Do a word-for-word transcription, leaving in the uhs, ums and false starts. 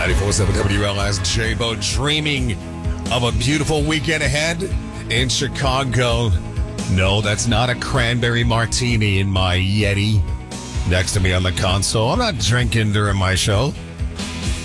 ninety-four point seven W L S J-Bo, dreaming of a beautiful weekend ahead in Chicago. No, that's not a cranberry martini in my Yeti next to me on the console. I'm not drinking during my show.